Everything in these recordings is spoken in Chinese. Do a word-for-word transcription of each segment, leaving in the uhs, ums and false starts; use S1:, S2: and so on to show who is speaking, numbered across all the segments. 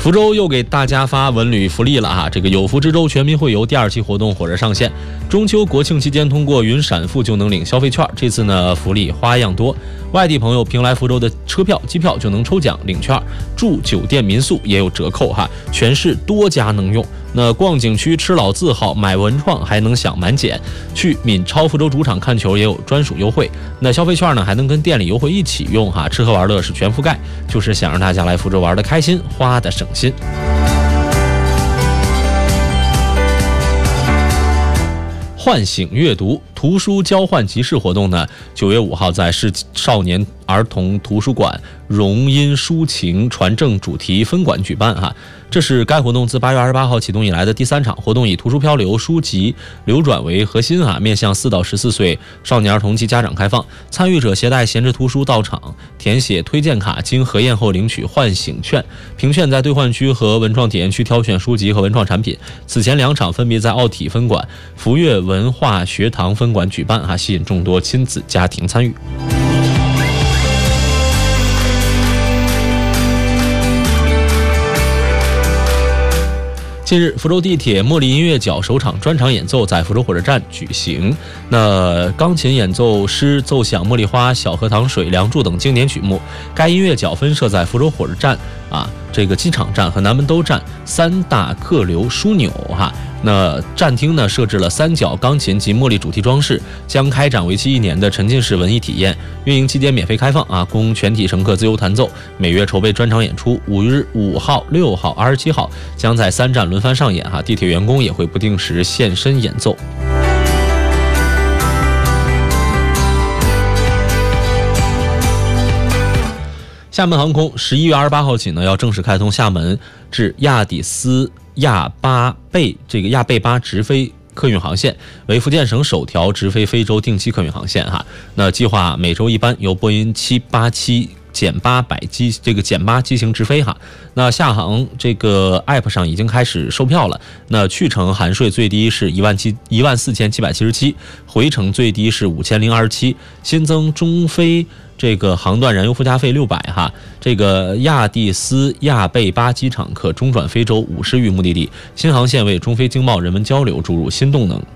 S1: 福州又给大家发文旅福利了哈，这个有福之州全民会游第二期活动火热上线。中秋国庆期间通过云闪付就能领消费券，这次呢福利花样多，外地朋友凭来福州的车票、机票就能抽奖领券，住酒店民宿也有折扣哈，全市多家能用。那逛景区吃老字号、买文创还能享满减，去闽超福州主场看球也有专属优惠。那消费券呢还能跟店里优惠一起用哈，吃喝玩乐是全覆盖，就是想让大家来福州玩的开心，花的省心。唤醒阅读图书交换集市活动呢，九月五号在市少年儿童图书馆荣音抒情传正主题分馆举办哈。这是该活动自八月二十八号启动以来的第三场活动，以图书漂流、书籍流转为核心啊，面向四到十四岁少年儿童及家长开放。参与者携带闲置图书到场，填写推荐卡，经核验后领取唤醒券。凭券在兑换区和文创体验区挑选书籍和文创产品。此前两场分别在奥体分馆、福悦文化学堂分馆举办啊，吸引众多亲子家庭参与。近日，福州地铁茉莉音乐角首场专场演奏在福州火车站举行。那钢琴演奏师奏响《茉莉花》《小荷塘水》《梁祝》等经典曲目。该音乐角分设在福州火车站啊，这个机场站和南门兜站三大客流枢纽哈。那站厅呢设置了三角钢琴及茉莉主题装饰，将开展为期一年的沉浸式文艺体验。运营期间免费开放啊，供全体乘客自由弹奏。每月筹备专场演出，五日五号、六号、二十七号将在三站轮番上演哈。地铁员工也会不定时现身演奏。厦门航空十一月二十八号起呢，要正式开通厦门至亚的斯亚巴贝这个亚贝巴直飞客运航线，为福建省首条直飞非洲定期客运航线哈。那计划每周一班，由波音七八七减八百机这个减八机型直飞哈。那厦航这个 app 上已经开始售票了。那去程含税最低是一万七一万四千七百七十七，回程最低是五千零二十七。新增中非这个航段燃油附加费六百哈。这个亚的斯亚贝巴机场可中转非洲五十余目的地。新航线为中非经贸人文交流注入新动能。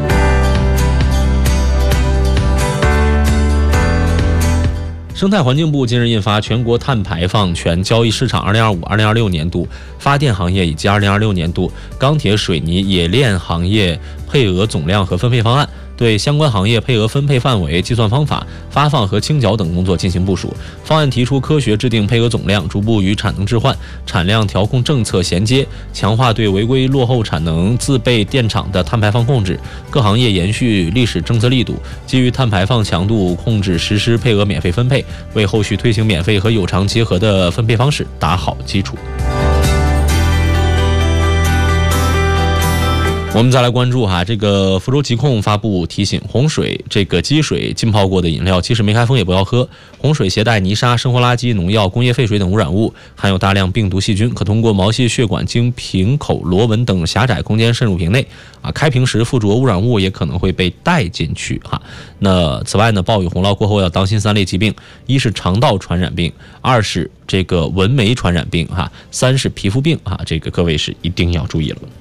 S1: 生态环境部近日印发《全国碳排放权交易市场二零二五二零二六年度发电行业以及二零二六年度钢铁水泥冶炼行业配额总量和分配方案》，对相关行业配额分配范围、计算方法、发放和清缴等工作进行部署。方案提出科学制定配额总量，逐步与产能置换、产量调控政策衔接，强化对违规落后产能自备电厂的碳排放控制。各行业延续历史政策力度，基于碳排放强度控制实施配额免费分配，为后续推行免费和有偿结合的分配方式打好基础。我们再来关注哈，这个福州疾控发布提醒：洪水这个积水浸泡过的饮料，即使没开封也不要喝。洪水携带泥沙、生活垃圾、农药、工业废水等污染物，含有大量病毒细菌，可通过毛细血管经瓶口、螺纹等狭窄空间渗入瓶内啊。开瓶时附着污染物也可能会被带进去哈。那此外呢，暴雨洪涝过后要当心三类疾病：一是肠道传染病，二是这个蚊媒传染病哈，三是皮肤病哈。这个各位是一定要注意了。